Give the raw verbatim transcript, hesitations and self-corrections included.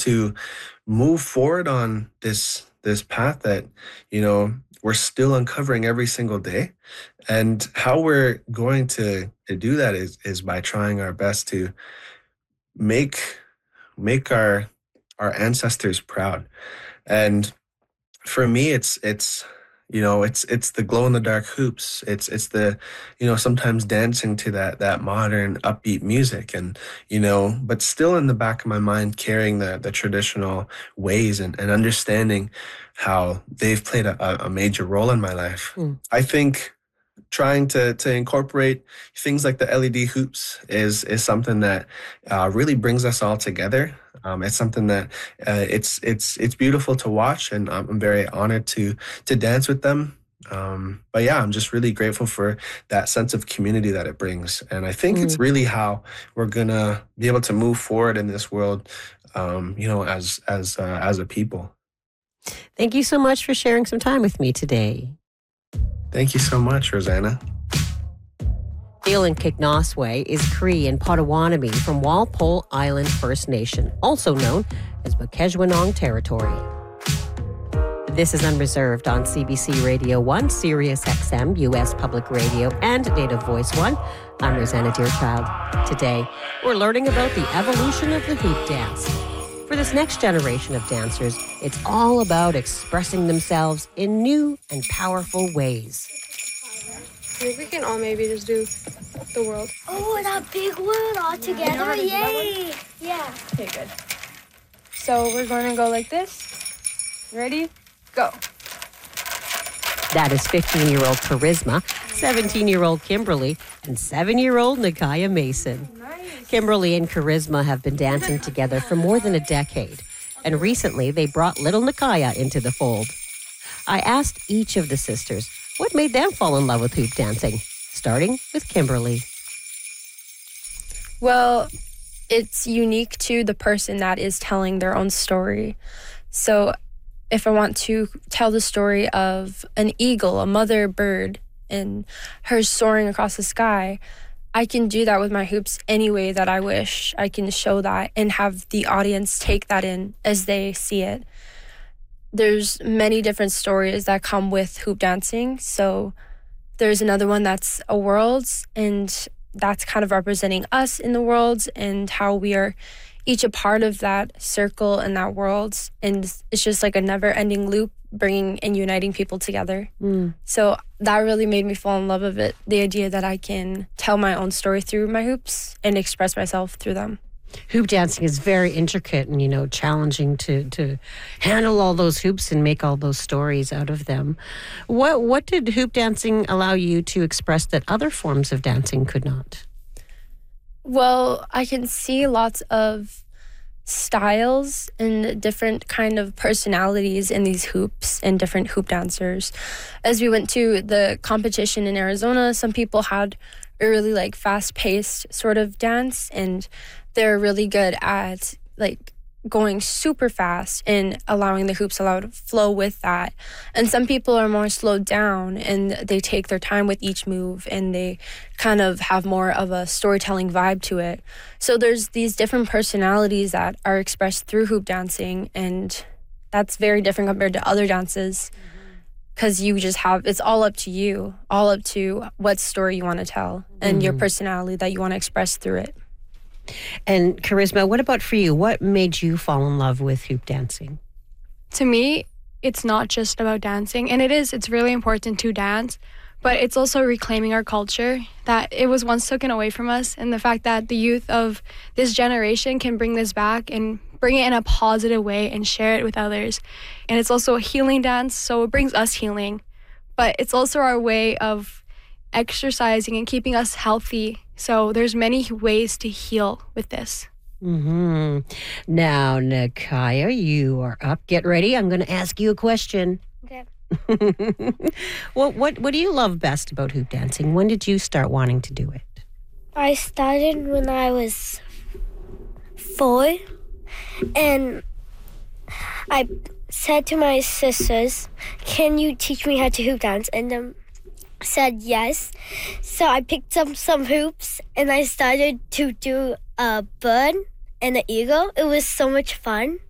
to move forward on this this path that, you know, we're still uncovering every single day. And how we're going to, to do that is, is by trying our best to make make our our ancestors proud. And for me, it's it's you know it's it's the glow in the dark hoops. It's it's the you know sometimes dancing to that that modern upbeat music, and you know, but still in the back of my mind carrying the the traditional ways, and, and understanding how they've played a, a major role in my life. Mm. I think trying to to incorporate things like the L E D hoops is is something that uh, really brings us all together. Um, it's something that uh, it's it's it's beautiful to watch, and I'm very honored to to dance with them. Um, but yeah, I'm just really grateful for that sense of community that it brings, and I think it's Mm. really how we're gonna be able to move forward in this world. Um, you know, as as uh, as a people. Thank you so much for sharing some time with me today. Thank you so much, Rosanna. Phelan Kignosway is Cree and Potawatomi from Walpole Island First Nation, also known as Miquelon Territory. This is Unreserved on C B C Radio one, Sirius X M, U S Public Radio, and Native Voice one. I'm Rosanna Deerchild. Today, we're learning about the evolution of the hoop dance. For this next generation of dancers, it's all about expressing themselves in new and powerful ways. I think we can all maybe just do the world. Oh, that big word all together. Yay! Yeah. Okay, good. So we're going to go like this. Ready? Go. That is fifteen-year-old Charisma, seventeen-year-old Kimberly, and seven-year-old Nakaya Mason. Nice. Kimberly and Charisma have been dancing together for more than a decade, and recently they brought little Nakaya into the fold. I asked each of the sisters what made them fall in love with hoop dancing, starting with Kimberly. Well, it's unique to the person that is telling their own story. So if I want to tell the story of an eagle, a mother bird, and her soaring across the sky, I can do that with my hoops any way that I wish. I can show that and have the audience take that in as they see it. There's many different stories that come with hoop dancing. So there's another one that's a world, and that's kind of representing us in the world and how we are each a part of that circle and that world. And it's just like a never-ending loop, bringing and uniting people together. Mm. So that really made me fall in love with it, the idea that I can tell my own story through my hoops and express myself through them. Hoop dancing is very intricate and, you know, challenging to, to handle all those hoops and make all those stories out of them. What, what did hoop dancing allow you to express that other forms of dancing could not? Well, I can see lots of styles and different kind of personalities in these hoops and different hoop dancers. As we went to the competition in Arizona, some people had a really like fast-paced sort of dance, and they're really good at like going super fast and allowing the hoops allow to flow with that. And some people are more slowed down and they take their time with each move and they kind of have more of a storytelling vibe to it. So there's these different personalities that are expressed through hoop dancing, and that's very different compared to other dances, because you just have, it's all up to you, all up to what story you want to tell and Mm-hmm. your personality that you want to express through it. And Charisma, what about for you? What made you fall in love with hoop dancing? To me, it's not just about dancing, and it is, it's really important to dance, but it's also reclaiming our culture that it was once taken away from us, and the fact that the youth of this generation can bring this back and bring it in a positive way and share it with others. And it's also a healing dance, so it brings us healing, but it's also our way of exercising and keeping us healthy. So there's many ways to heal with this. Mm-hmm. Now, Nakaya, you are up. Get ready. I'm going to ask you a question. Okay. What what what do you love best about hoop dancing? When did you start wanting to do it? I started when I was four, and I said to my sisters, "Can you teach me how to hoop dance?" And um, said yes. So I picked up some hoops and I started to do a bird and an eagle. It was so much fun.